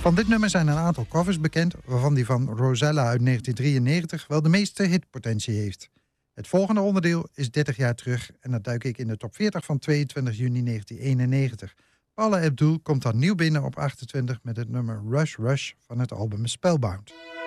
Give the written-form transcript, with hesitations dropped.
Van dit nummer zijn een aantal covers bekend, waarvan die van Rosella uit 1993 wel de meeste hitpotentie heeft. Het volgende onderdeel is 30 jaar terug en dat duik ik in de top 40 van 22 juni 1991. Paula Abdul komt dan nieuw binnen op 28 met het nummer Rush Rush van het album Spellbound.